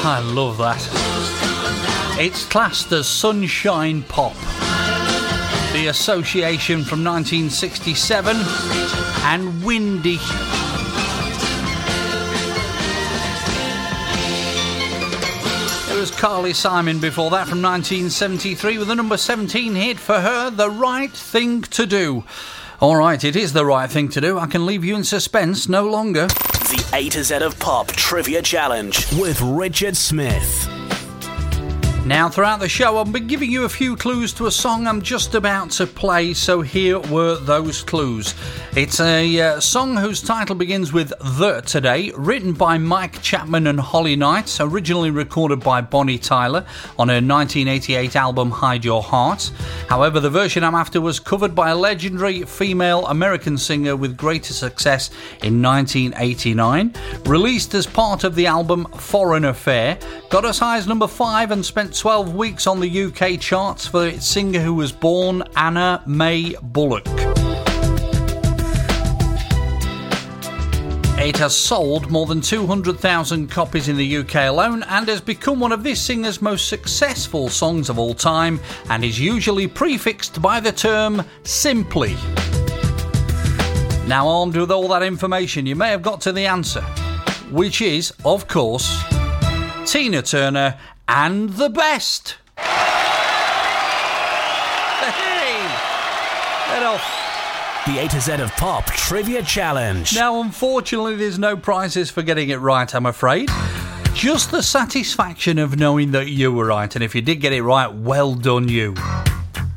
I love that. It's classed as sunshine pop. The Association from 1967 and Windy. There was Carly Simon before that from 1973 with the number 17 hit for her, The Right Thing to Do. All right, it is the right thing to do. I can leave you in suspense no longer. The A to Z of Pop Trivia Challenge with Richard Smith. Now, throughout the show, I've been giving you a few clues to a song I'm just about to play, so here were those clues. It's a song whose title begins with The today, written by Mike Chapman and Holly Knight, originally recorded by Bonnie Tyler on her 1988 album Hide Your Heart. However, the version I'm after was covered by a legendary female American singer with greater success in 1989. Released as part of the album Foreign Affair, got as high as number 5 and spent 12 weeks on the UK charts for its singer who was born, Anna Mae Bullock. It has sold more than 200,000 copies in the UK alone and has become one of this singer's most successful songs of all time and is usually prefixed by the term Simply. Now, armed with all that information, you may have got to the answer, which is, of course, Tina Turner and The Best. Hey! Get off. The A to Z of Pop Trivia Challenge. Now, unfortunately, there's no prizes for getting it right, I'm afraid. Just the satisfaction of knowing that you were right, and if you did get it right, well done you.